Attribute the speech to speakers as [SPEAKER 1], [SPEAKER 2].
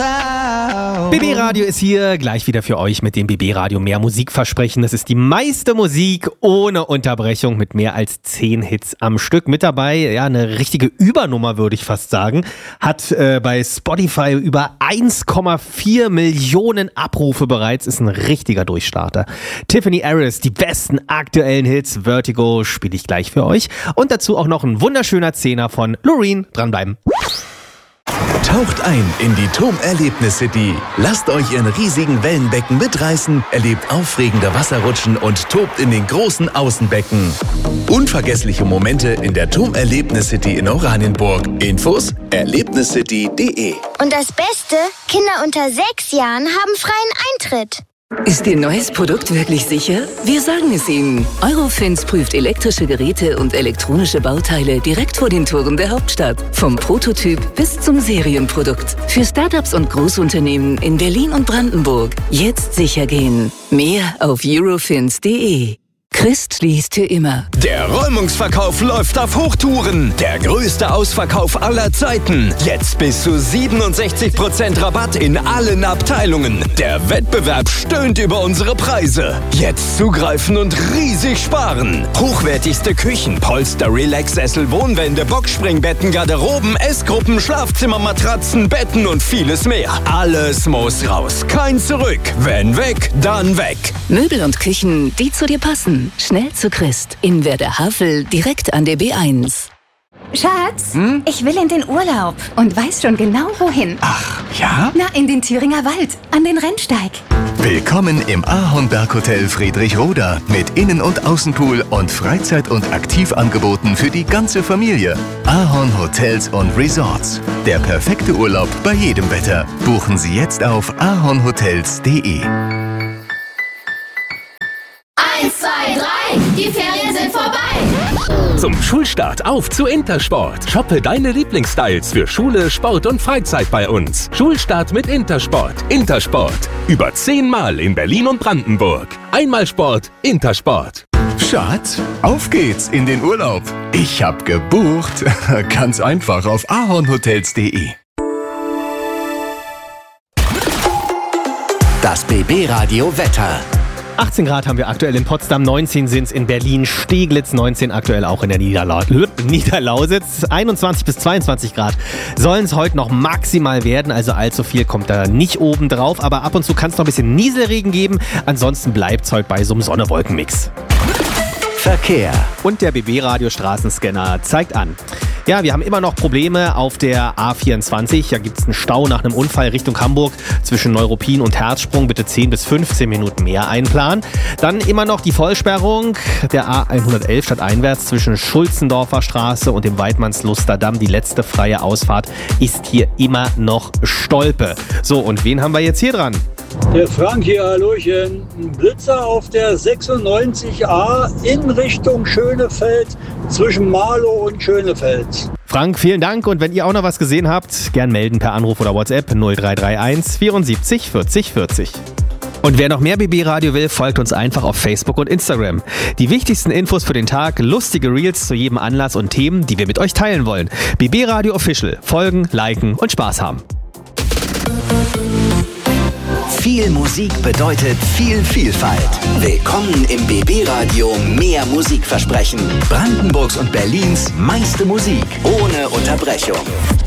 [SPEAKER 1] Sound.
[SPEAKER 2] BB Radio ist hier gleich wieder für euch mit dem BB Radio mehr Musikversprechen. Das ist die meiste Musik ohne Unterbrechung mit mehr als 10 Hits am Stück. Mit dabei, ja, eine richtige Übernummer, würde ich fast sagen. Hat bei Spotify über 1,4 Millionen Abrufe bereits, ist ein richtiger Durchstarter. Tiffany Harris, die besten aktuellen Hits, Vertigo spiele ich gleich für euch. Und dazu auch noch ein wunderschöner Zehner von Loreen. Dranbleiben.
[SPEAKER 3] Taucht ein in die TOM-Erlebnis City. Lasst euch in riesigen Wellenbecken mitreißen, erlebt aufregende Wasserrutschen und tobt in den großen Außenbecken. Unvergessliche Momente in der TOM-Erlebnis City in Oranienburg. Infos: erlebniscity.de.
[SPEAKER 4] Und das Beste? Kinder unter 6 Jahren haben freien Eintritt.
[SPEAKER 5] Ist Ihr neues Produkt wirklich sicher? Wir sagen es Ihnen. Eurofins prüft elektrische Geräte und elektronische Bauteile direkt vor den Toren der Hauptstadt. Vom Prototyp bis zum Serienprodukt. Für Startups und Großunternehmen in Berlin und Brandenburg. Jetzt sicher gehen. Mehr auf eurofins.de. Christ liest für immer.
[SPEAKER 6] Der Räumungsverkauf läuft auf Hochtouren. Der größte Ausverkauf aller Zeiten. Jetzt bis zu 67% Rabatt in allen Abteilungen. Der Wettbewerb stöhnt über unsere Preise. Jetzt zugreifen und riesig sparen. Hochwertigste Küchen, Polster, Relax-Sessel, Wohnwände, Boxspringbetten, Garderoben, Essgruppen, Schlafzimmermatratzen, Betten und vieles mehr. Alles muss raus. Kein Zurück. Wenn weg, dann weg.
[SPEAKER 5] Möbel und Küchen, die zu dir passen. Schnell zu Christ. In Werder-Havel, direkt an der B1.
[SPEAKER 7] Schatz, ich will in den Urlaub und weiß schon genau wohin.
[SPEAKER 3] Ach, ja?
[SPEAKER 7] Na, in den Thüringer Wald, an den Rennsteig.
[SPEAKER 3] Willkommen im Ahornberg-Hotel Friedrichroda mit Innen- und Außenpool und Freizeit- und Aktivangeboten für die ganze Familie. Ahorn Hotels und Resorts. Der perfekte Urlaub bei jedem Wetter. Buchen Sie jetzt auf ahornhotels.de.
[SPEAKER 8] 1, 2, 3, die Ferien sind vorbei.
[SPEAKER 9] Zum Schulstart auf zu Intersport. Shoppe deine Lieblingsstyles für Schule, Sport und Freizeit bei uns. Schulstart mit Intersport. Intersport. Über 10 Mal in Berlin und Brandenburg. Einmal Sport, Intersport.
[SPEAKER 3] Schatz, auf geht's in den Urlaub. Ich hab gebucht. Ganz einfach auf ahornhotels.de.
[SPEAKER 10] Das BB Radio Wetter.
[SPEAKER 2] 18 Grad haben wir aktuell in Potsdam, 19 sind es in Berlin, Steglitz, 19 aktuell auch in der Niederlausitz, 21 bis 22 Grad sollen es heute noch maximal werden, also allzu viel kommt da nicht oben drauf, aber ab und zu kann es noch ein bisschen Nieselregen geben, ansonsten bleibt es heute bei so einem Sonne-Wolken-Mix.
[SPEAKER 10] Verkehr.
[SPEAKER 2] Und der BB-Radio-Straßenscanner zeigt an. Ja, wir haben immer noch Probleme auf der A24. Da gibt es einen Stau nach einem Unfall Richtung Hamburg zwischen Neuruppin und Herzsprung. Bitte 10 bis 15 Minuten mehr einplanen. Dann immer noch die Vollsperrung der A111 stadteinwärts zwischen Schulzendorfer Straße und dem Weidmannsluster-Damm. Die letzte freie Ausfahrt ist hier immer noch Stolpe. So, und wen haben wir jetzt hier dran?
[SPEAKER 11] Der Frank hier, hallöchen. Ein Blitzer auf der 96A in Richtung Schönefeld zwischen Marlow und Schönefeld.
[SPEAKER 2] Frank, vielen Dank. Und wenn ihr auch noch was gesehen habt, gern melden per Anruf oder WhatsApp 0331 74 40 40. Und wer noch mehr BB Radio will, folgt uns einfach auf Facebook und Instagram. Die wichtigsten Infos für den Tag, lustige Reels zu jedem Anlass und Themen, die wir mit euch teilen wollen. BB Radio Official. Folgen, liken und Spaß haben.
[SPEAKER 10] Viel Musik bedeutet viel Vielfalt. Willkommen im BB Radio mehr Musikversprechen. Brandenburgs und Berlins meiste Musik ohne Unterbrechung.